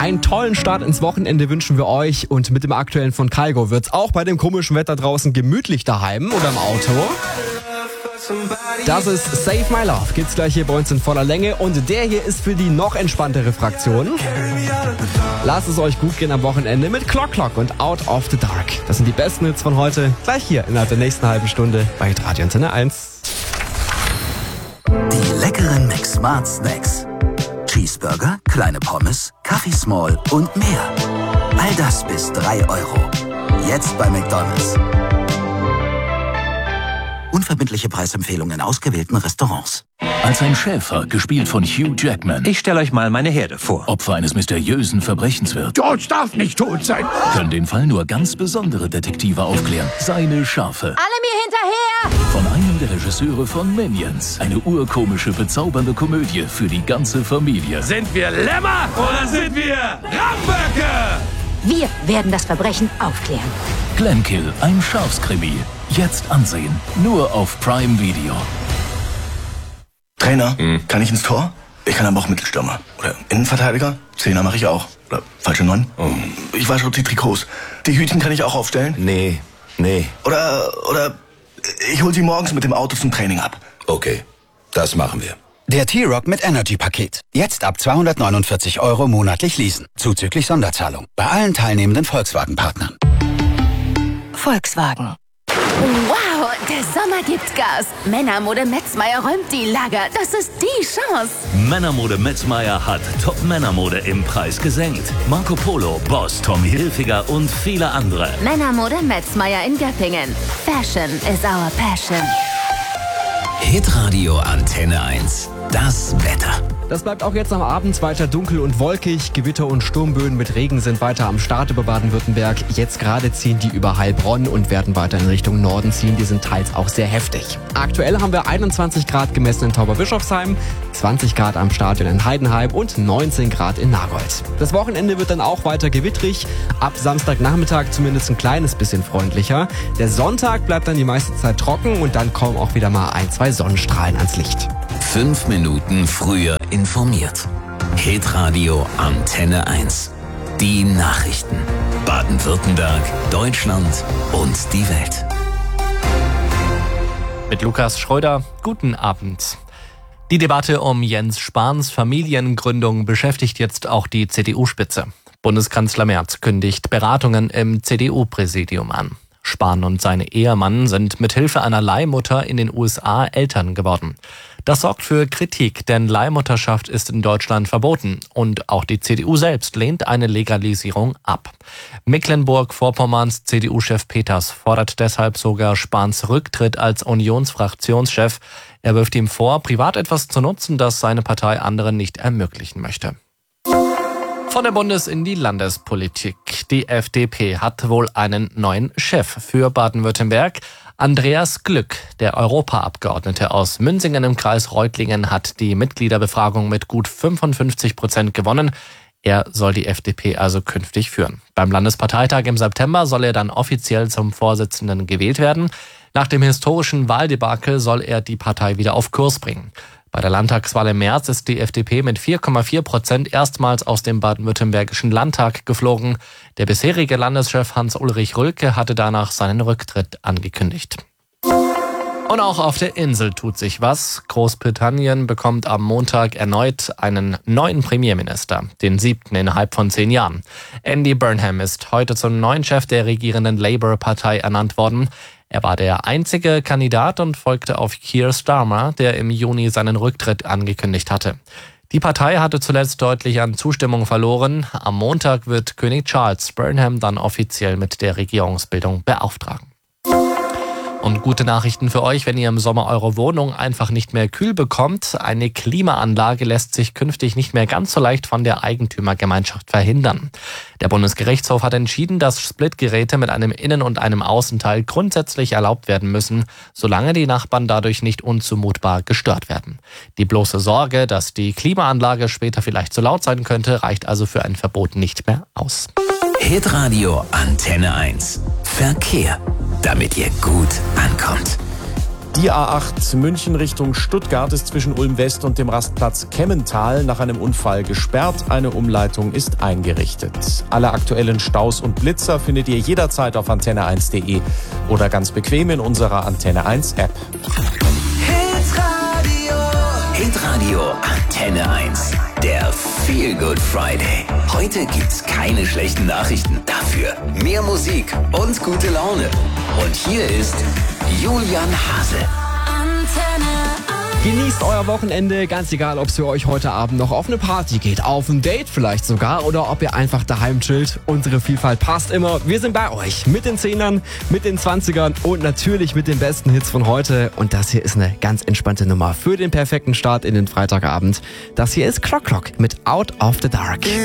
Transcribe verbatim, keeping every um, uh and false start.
Einen tollen Start ins Wochenende wünschen wir euch und mit dem aktuellen von Kygo wird's auch bei dem komischen Wetter draußen gemütlich daheim oder im Auto. Das ist Save My Love, gibt's gleich hier bei uns in voller Länge und der hier ist für die noch entspanntere Fraktion. Lasst es euch gut gehen am Wochenende mit Clock Clock und Out of the Dark. Das sind die besten Hits von heute, gleich hier innerhalb der nächsten halben Stunde bei Radio Antenne eins. Die leckeren McSmart Snacks. Cheeseburger, kleine Pommes, Kaffee Small und mehr. All das bis drei Euro. Jetzt bei McDonald's. Unverbindliche Preisempfehlungen in ausgewählten Restaurants. Als ein Schäfer, gespielt von Hugh Jackman, Ich stelle euch mal meine Herde vor. Opfer eines mysteriösen Verbrechens wird, George darf nicht tot sein. können den Fall nur ganz besondere Detektive aufklären. Seine Schafe. Alle mir hinterher! Von einem der Regisseure von Minions. Eine urkomische, bezaubernde Komödie für die ganze Familie. Sind wir Lämmer oder sind wir Ramböcke? Wir werden das Verbrechen aufklären. Glenkill, ein Schafskrimi. Jetzt ansehen. Nur auf Prime Video. Trainer, kann ich ins Tor? Ich kann aber auch Mittelstürmer. Oder Innenverteidiger? Zehner mache ich auch. Oder falsche Neun? Oh. Ich wasche die Trikots. Die Hütchen kann ich auch aufstellen? Nee, nee. Oder, oder ich hol sie morgens mit dem Auto zum Training ab. Okay, das machen wir. Der T-Rock mit Energy-Paket. Jetzt ab zweihundertneunundvierzig Euro monatlich leasen. Zuzüglich Sonderzahlung. Bei allen teilnehmenden Volkswagen-Partnern. Volkswagen. Wow, der Sommer gibt Gas. Männermode Metzmeier räumt die Lager. Das ist die Chance. Männermode Metzmeier hat Top-Männermode im Preis gesenkt. Marco Polo, Boss, Tommy Hilfiger und viele andere. Männermode Metzmeier in Göppingen. Fashion is our passion. Hitradio Antenne eins. Das Wetter. Das bleibt auch jetzt am Abend weiter dunkel und wolkig. Gewitter und Sturmböen mit Regen sind weiter am Start über Baden-Württemberg. Jetzt gerade ziehen die über Heilbronn und werden weiter in Richtung Norden ziehen. Die sind teils auch sehr heftig. Aktuell haben wir einundzwanzig Grad gemessen in Tauberbischofsheim, zwanzig Grad am Stadion in Heidenheim und neunzehn Grad in Nagold. Das Wochenende wird dann auch weiter gewittrig. Ab Samstagnachmittag zumindest ein kleines bisschen freundlicher. Der Sonntag bleibt dann die meiste Zeit trocken und dann kommen auch wieder mal ein, zwei Sonnenstrahlen ans Licht. Fünf Minuten früher informiert. Hitradio Antenne eins. Die Nachrichten. Baden-Württemberg, Deutschland und die Welt. Mit Lukas Schröder, guten Abend. Die Debatte um Jens Spahns Familiengründung beschäftigt jetzt auch die C D U-Spitze. Bundeskanzler Merz kündigt Beratungen im C D U-Präsidium an. Spahn und sein Ehemann sind mit Hilfe einer Leihmutter in den U S A Eltern geworden. Das sorgt für Kritik, denn Leihmutterschaft ist in Deutschland verboten und auch die C D U selbst lehnt eine Legalisierung ab. Mecklenburg-Vorpommerns C D U-Chef Peters fordert deshalb sogar Spahns Rücktritt als Unionsfraktionschef. Er wirft ihm vor, privat etwas zu nutzen, das seine Partei anderen nicht ermöglichen möchte. Von der Bundes- in die Landespolitik. Die F D P hat wohl einen neuen Chef für Baden-Württemberg. Andreas Glück, der Europaabgeordnete aus Münsingen im Kreis Reutlingen, hat die Mitgliederbefragung mit gut fünfundfünfzig Prozent gewonnen. Er soll die F D P also künftig führen. Beim Landesparteitag im September soll er dann offiziell zum Vorsitzenden gewählt werden. Nach dem historischen Wahldebakel soll er die Partei wieder auf Kurs bringen. Bei der Landtagswahl im März ist die F D P mit vier Komma vier Prozent erstmals aus dem baden-württembergischen Landtag geflogen. Der bisherige Landeschef Hans-Ulrich Rülke hatte danach seinen Rücktritt angekündigt. Und auch auf der Insel tut sich was. Großbritannien bekommt am Montag erneut einen neuen Premierminister, den siebten innerhalb von zehn Jahren. Andy Burnham ist heute zum neuen Chef der regierenden Labour-Partei ernannt worden. Er war der einzige Kandidat und folgte auf Keir Starmer, der im Juni seinen Rücktritt angekündigt hatte. Die Partei hatte zuletzt deutlich an Zustimmung verloren. Am Montag wird König Charles Burnham dann offiziell mit der Regierungsbildung beauftragen. Und gute Nachrichten für euch, wenn ihr im Sommer eure Wohnung einfach nicht mehr kühl bekommt. Eine Klimaanlage lässt sich künftig nicht mehr ganz so leicht von der Eigentümergemeinschaft verhindern. Der Bundesgerichtshof hat entschieden, dass Splitgeräte mit einem Innen- und einem Außenteil grundsätzlich erlaubt werden müssen, solange die Nachbarn dadurch nicht unzumutbar gestört werden. Die bloße Sorge, dass die Klimaanlage später vielleicht zu laut sein könnte, reicht also für ein Verbot nicht mehr aus. Hitradio Antenne eins. Verkehr. Damit ihr gut ankommt. Die A acht München Richtung Stuttgart ist zwischen Ulm West und dem Rastplatz Kemmental nach einem Unfall gesperrt. Eine Umleitung ist eingerichtet. Alle aktuellen Staus und Blitzer findet ihr jederzeit auf antenne eins punkt de oder ganz bequem in unserer Antenne eins App. Hitradio. Hitradio Antenne eins. Der Feel Good Friday. Heute gibt's keine schlechten Nachrichten. Dafür mehr Musik und gute Laune. Und hier ist Julian Hase. Genießt euer Wochenende, ganz egal, ob es für euch heute Abend noch auf eine Party geht, auf ein Date vielleicht sogar oder ob ihr einfach daheim chillt. Unsere Vielfalt passt immer. Wir sind bei euch mit den Zehnern, mit den Zwanzigern und natürlich mit den besten Hits von heute. Und das hier ist eine ganz entspannte Nummer für den perfekten Start in den Freitagabend. Das hier ist Clock Clock mit Out of the Dark.